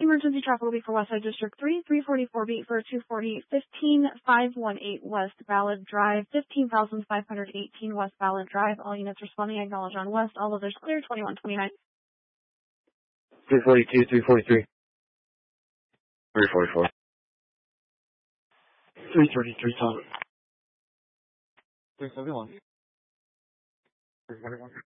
emergency traffic will be for Westside District 3, 344 beat for 240, 15518 West Ballard Drive, 15,518 West Ballard Drive. All units responding, acknowledge on West. All others clear, 2129. 342, 343. 344. 333, Tom. 371. 341.